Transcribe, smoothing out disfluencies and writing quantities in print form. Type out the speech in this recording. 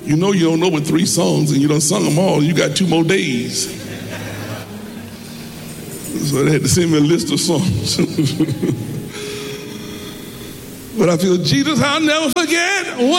You know you don't know but 3 songs and you done sung them all. You got 2 more days. So they had to send me a list of songs. But I feel, Jesus, I'll never forget what